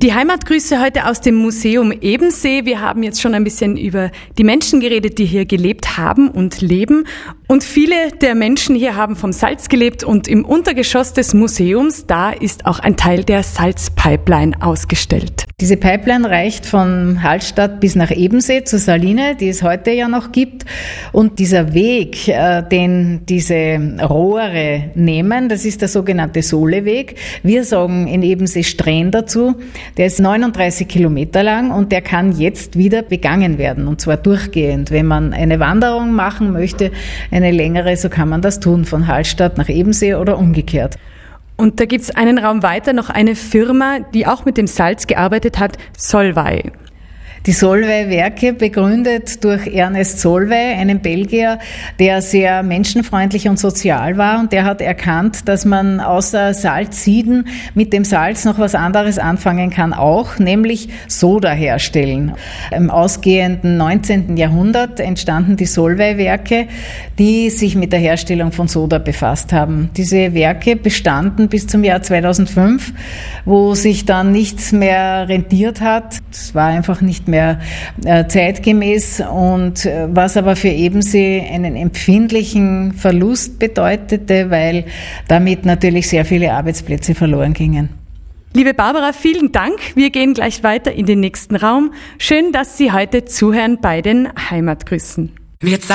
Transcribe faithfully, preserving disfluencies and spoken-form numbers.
Die Heimatgrüße heute aus dem Museum Ebensee. Wir haben jetzt schon ein bisschen über die Menschen geredet, die hier gelebt haben und leben. Und viele der Menschen hier haben vom Salz gelebt und im Untergeschoss des Museums, da ist auch ein Teil der Salzpipeline ausgestellt. Diese Pipeline reicht von Hallstatt bis nach Ebensee zur Saline, die es heute ja noch gibt. Und dieser Weg, äh, den diese Rohre nehmen, das ist der sogenannte Soleweg. Wir sagen in Ebensee Strähn dazu. Der ist neununddreißig Kilometer lang und der kann jetzt wieder begangen werden, und zwar durchgehend. Wenn man eine Wanderung machen möchte, eine längere, so kann man das tun, von Hallstatt nach Ebensee oder umgekehrt. Und da gibt's einen Raum weiter noch eine Firma, die auch mit dem Salz gearbeitet hat, Solvay. Die Solvay-Werke, begründet durch Ernest Solvay, einen Belgier, der sehr menschenfreundlich und sozial war, und der hat erkannt, dass man außer Salzsieden mit dem Salz noch was anderes anfangen kann auch, nämlich Soda herstellen. Im ausgehenden neunzehnten Jahrhundert entstanden die Solvay-Werke, die sich mit der Herstellung von Soda befasst haben. Diese Werke bestanden bis zum Jahr zweitausendfünf, wo sich dann nichts mehr rentiert hat. Es war einfach nicht mehr mehr äh, zeitgemäß, und äh, was aber für Ebensee einen empfindlichen Verlust bedeutete, weil damit natürlich sehr viele Arbeitsplätze verloren gingen. Liebe Barbara, vielen Dank. Wir gehen gleich weiter in den nächsten Raum. Schön, dass Sie heute zuhören bei den Heimatgrüßen.